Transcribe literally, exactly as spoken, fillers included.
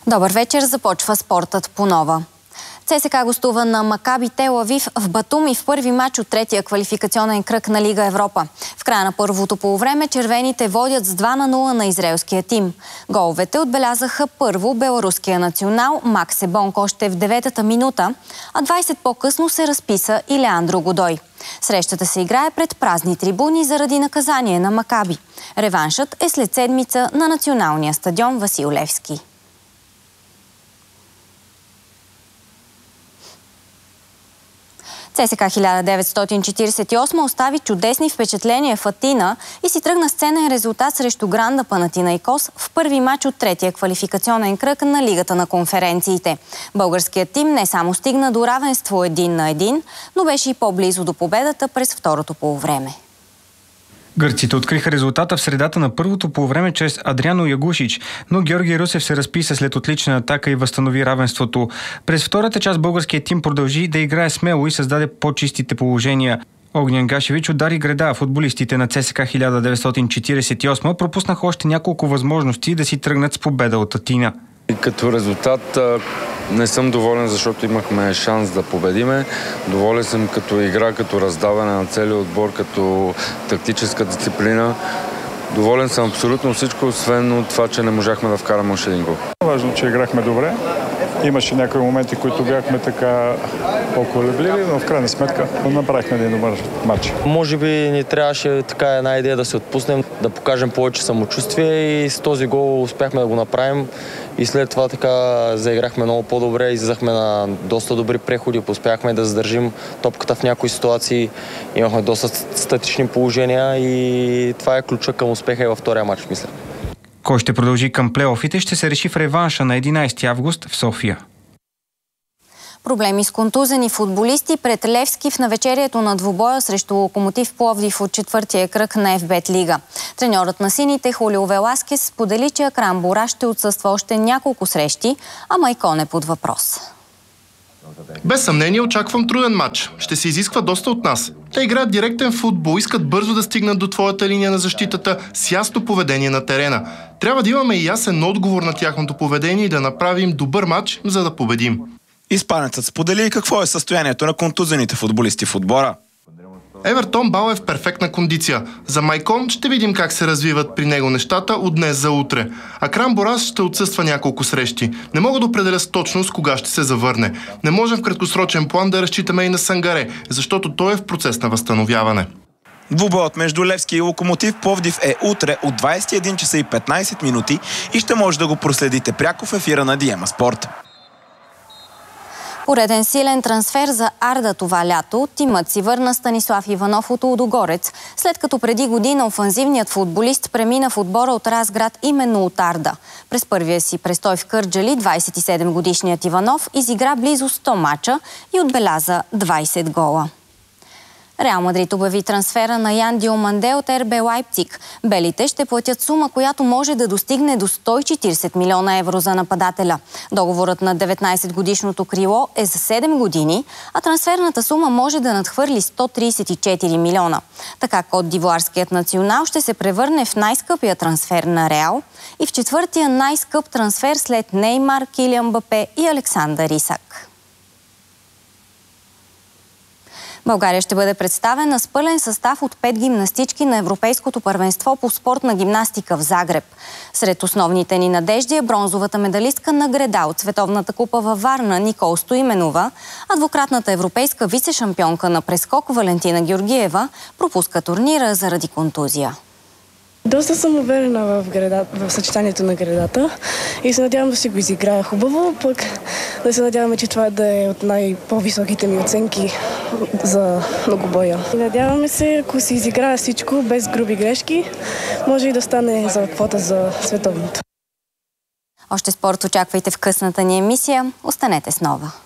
Добър вечер, започва спортът по нова. ЦСКА гостува на Макаби Тел Авив в Батуми в първи матч от третия квалификационен кръг на Лига Европа. В края на първото полувреме червените водят с два на нула на израелския тим. Головете отбелязаха първо беларуския национал Максе Бонк още в деветата минута, а двайсет по-късно се разписа и Леандро Годой. Срещата се играе пред празни трибуни заради наказание на Макаби. Реваншът е след седмица на националния стадион Васил Левски. ЦСКА хиляда деветстотин четиридесет и осма остави чудесни впечатления в Атина и си тръгна с ценен резултат срещу Гранда Панатинайкос в първи матч от третия квалификационен кръг на Лигата на конференциите. Българският тим не само стигна до равенство един на един, но беше и по-близо до победата през второто полувреме. Гърците откриха резултата в средата на първото полувреме чрез Адриано Ягушич, но Георги Русев се разписа след отлична атака и възстанови равенството. През втората част българският тим продължи да играе смело и създаде по-чистите положения. Огнян Гашевич удари греда. Футболистите на ЦСКА хиляда деветстотин четиридесет и осма пропуснаха още няколко възможности да си тръгнат с победа от Атина. Като резултат не съм доволен, защото имахме шанс да победиме. Доволен съм като игра, като раздаване на целия отбор, като тактическа дисциплина. Доволен съм абсолютно всичко, освен от това, че не можахме да вкараме още един гол. Важно, че играхме добре. Имаше някои моменти, които бяхме така по-колебливи, но в крайна сметка направихме един добър матч. Може би ни трябваше така една идея да се отпуснем, да покажем повече самочувствие и с този гол успяхме да го направим. И след това така заиграхме много по-добре, излизахме на доста добри преходи, успяхме да задържим топката в някои ситуации, имахме доста статични положения и това е ключа към успеха и във втория матч, мисля. Кой ще продължи към плейофите, ще се реши в реванша на единайсети август в София. Проблеми с контузени футболисти пред Левски в навечерието на двубоя срещу Локомотив Пловдив от четвъртия кръг на Еф Бет Лига. Треньорът на сините Хулио Веласкес сподели, че Акрам Бура ще отсъства още няколко срещи, а Майкон е под въпрос. Без съмнение очаквам труден матч. Ще се изисква доста от нас. Те играят директен футбол, искат бързо да стигнат до твоята линия на защитата с ясно поведение на терена. Трябва да имаме и ясен отговор на тяхното поведение и да направим добър матч, за да победим. Испанецът сподели какво е състоянието на контузените футболисти в отбора. Евертон Бал е в перфектна кондиция. За Майкон ще видим как се развиват при него нещата от днес за утре. Акрам Борас ще отсъства няколко срещи. Не мога да определя с точност кога ще се завърне. Не можем в краткосрочен план да разчитаме и на Сангаре, защото той е в процес на възстановяване. Двубоят между Левски и Локомотив Пловдив е утре от двайсет и един часа и петнайсет минути и ще може да го проследите пряко в ефира на Диема Спорт. Пореден силен трансфер за Арда това лято. Тимът си върна Станислав Иванов от Лудогорец, след като преди година офанзивният футболист премина в отбора от Разград именно от Арда. През първия си престой в Кърджали двайсет и седем годишният Иванов изигра близо сто мача и отбеляза двайсет гола. Реал Мадрид обяви трансфера на Ян Диоманде от Ер Бе Лайпциг. Белите ще платят сума, която може да достигне до сто и четирийсет милиона евро за нападателя. Договорът на деветнайсетгодишното крило е за седем години, а трансферната сума може да надхвърли сто трийсет и четири милиона. Така Котдивоарският национал ще се превърне в най-скъпия трансфер на Реал и в четвъртия най-скъп трансфер след Неймар, Килиан Мбапе и Александър Исак. България ще бъде представена с пълен състав от пет гимнастички на Европейското първенство по спортна гимнастика в Загреб. Сред основните ни надежди е бронзовата медалистка на греда от Световната купа във Варна Никол Стоименова, а двукратната европейска вице-шампионка на прескок Валентина Георгиева пропуска турнира заради контузия. Доста съм уверена в, греда, в съчетанието на гредата и се надявам да си го изиграя хубаво, пък да се надяваме, че това да е от най-по-високите ми оценки за многобоя. Надяваме се, ако си изиграя всичко без груби грешки, може и да стане за квота за световното. Още спорт очаквайте в късната ни емисия. Останете с Нова.